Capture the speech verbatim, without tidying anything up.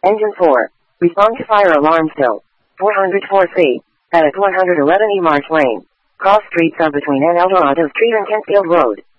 Engine four. Respond to fire alarm still. four hundred four C. At one hundred eleven E March Lane. Cross Street sub between N Eldorado Street and Kentfield Road.